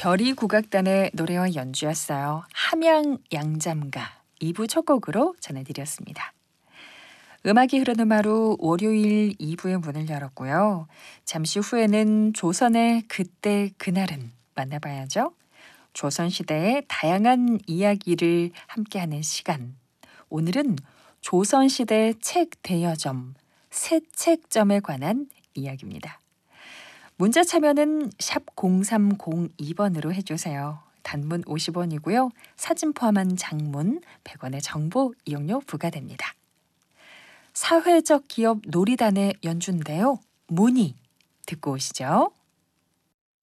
별이 국악단의 노래와 연주였어요. 함양 양잠가 2부 첫 곡으로 전해드렸습니다. 음악이 흐르는 하루 월요일 2부의 문을 열었고요. 잠시 후에는 조선의 그때 그날은 만나봐야죠. 조선시대의 다양한 이야기를 함께하는 시간. 오늘은 조선시대 책 대여점, 새책점에 관한 이야기입니다. 문자 참여는 샵 0302번으로 해주세요. 단문 50원이고요. 사진 포함한 장문 100원의 정보 이용료 부과됩니다. 사회적 기업 놀이단의 연주인데요. 문희 듣고 오시죠.